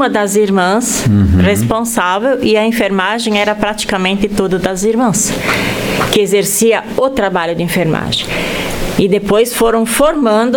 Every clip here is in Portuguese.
uma das irmãs responsável, e a enfermagem era praticamente toda das irmãs, que exercia o trabalho de enfermagem. E depois foram formando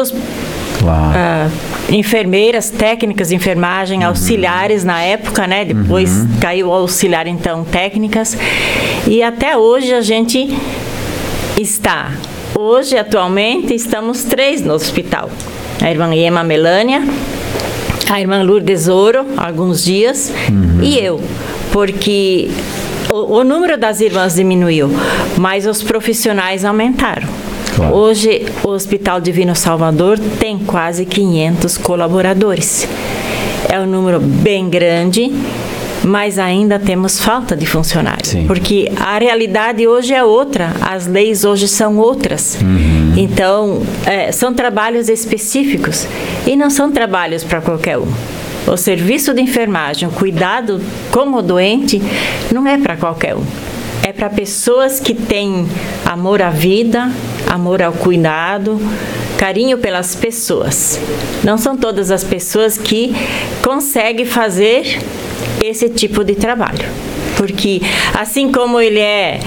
enfermeiras, técnicas de enfermagem, auxiliares na época, né? Depois caiu o auxiliar, então, técnicas. E até hoje a gente está. Hoje, atualmente, estamos 3 no hospital. A irmã Iema Melânia, a irmã Lourdes Ouro, há alguns dias, e eu. Porque o número das irmãs diminuiu, mas os profissionais aumentaram. Claro. Hoje, o Hospital Divino Salvador tem quase 500 colaboradores. É um número bem grande, mas ainda temos falta de funcionários. Sim. Porque a realidade hoje é outra, as leis hoje são outras. Então, são trabalhos específicos e não são trabalhos para qualquer um. O serviço de enfermagem, o cuidado com o doente, não é para qualquer um. É para pessoas que têm amor à vida, amor ao cuidado, carinho pelas pessoas. Não são todas as pessoas que conseguem fazer esse tipo de trabalho. Porque assim como ele é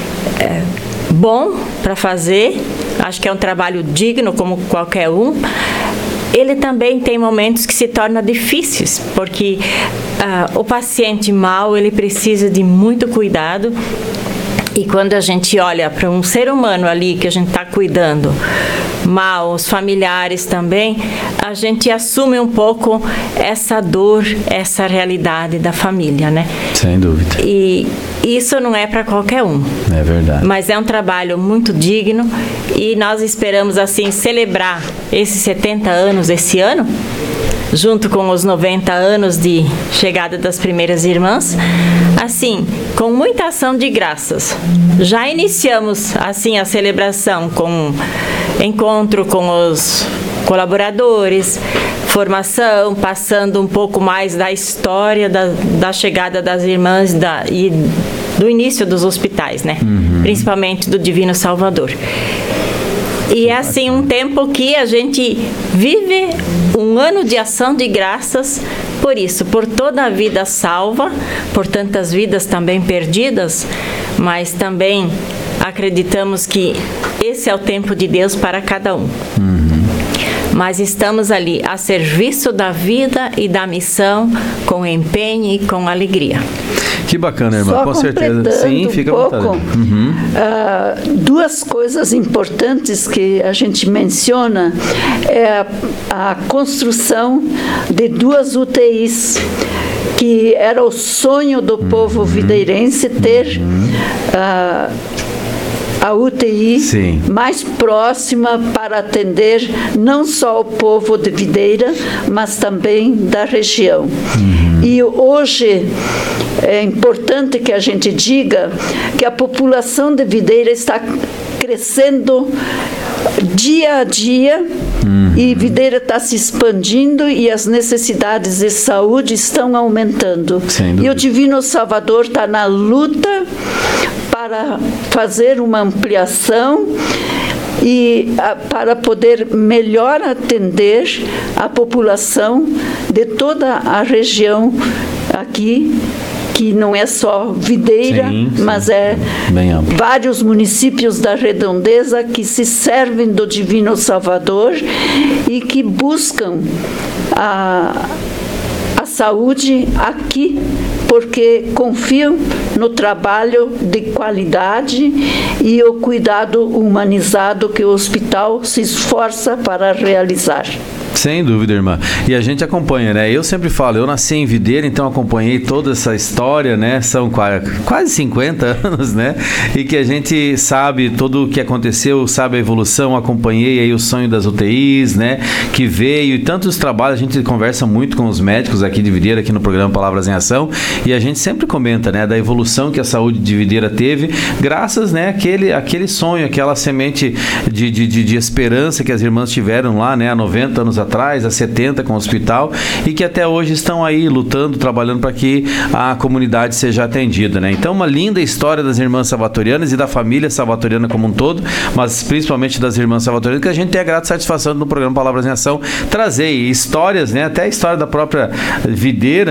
bom para fazer, acho que é um trabalho digno como qualquer um, ele também tem momentos que se tornam difíceis, porque o paciente mal, ele precisa de muito cuidado. E quando a gente olha para um ser humano ali que a gente está cuidando mal, os familiares também, a gente assume um pouco essa dor, essa realidade da família, né? Sem dúvida. E isso não é para qualquer um. É verdade. Mas é um trabalho muito digno e nós esperamos, assim, celebrar esses 70 anos esse ano, junto com os 90 anos de chegada das primeiras irmãs, assim, com muita ação de graças. Já iniciamos, assim, a celebração com encontro com os colaboradores, formação, passando um pouco mais da história da chegada das irmãs e do início dos hospitais, né? Principalmente do Divino Salvador. E é assim um tempo que a gente vive um ano de ação de graças por isso, por toda a vida salva, por tantas vidas também perdidas, mas também acreditamos que esse é o tempo de Deus para cada um. Mas estamos ali a serviço da vida e da missão com empenho e com alegria. Que bacana, irmã, só com certeza. Sim, fica à vontade. Duas coisas importantes que a gente menciona é a construção de 2 UTIs, que era o sonho do povo videirense ter a UTI Sim. mais próxima para atender não só o povo de Videira, mas também da região. E hoje é importante que a gente diga que a população de Videira está crescendo dia a dia e Videira está se expandindo e as necessidades de saúde estão aumentando. E o Divino Salvador está na luta para fazer uma ampliação e para poder melhor atender a população de toda a região aqui, que não é só Videira, mas é vários municípios da redondeza que se servem do Divino Salvador e que buscam a saúde aqui, porque confiam no trabalho de qualidade e o cuidado humanizado que o hospital se esforça para realizar. Sem dúvida, irmã. E a gente acompanha, né? Eu sempre falo, eu nasci em Videira, então acompanhei toda essa história, né? São quase 50 anos, né? E que a gente sabe tudo o que aconteceu, sabe a evolução, acompanhei aí o sonho das UTIs, né? Que veio e tantos trabalhos, a gente conversa muito com os médicos aqui de Videira, aqui no programa Palavras em Ação, e a gente sempre comenta, né? Da evolução que a saúde de Videira teve, graças, né? Aquele sonho, aquela semente de esperança que as irmãs tiveram lá, né? Há 90 anos atrás, há 70 com o hospital, e que até hoje estão aí lutando, trabalhando para que a comunidade seja atendida, né? Então, uma linda história das irmãs salvatorianas e da família salvatoriana como um todo, mas principalmente das irmãs salvatorianas, que a gente tem a grata satisfação no programa Palavras em Ação trazer histórias, né? Até a história da própria Videira,